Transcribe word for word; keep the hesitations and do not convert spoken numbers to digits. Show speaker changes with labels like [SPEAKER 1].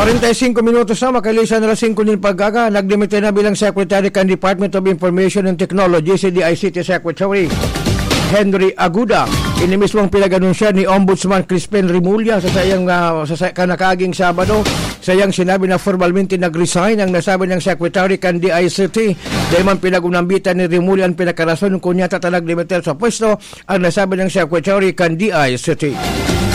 [SPEAKER 1] forty-five minutos na makalisan na singko nil paggaga. Nagdimite na bilang Secretary kan Department of Information and Technology si D I C T Secretary Henry Aguda. Ini mismong pinag-anunsya ni Ombudsman Crispin Rimulya sa sayang uh, sa kanakaging Sabado. Sayang sinabi na formalmente nag-resign ang nasabi ng Secretary kan D I C T. Dahil man pinag-unambitan ni Rimulya ang pinakarason kung niya tatanag limiter sa pwesto ang nasabi ng Secretary kan D I C T.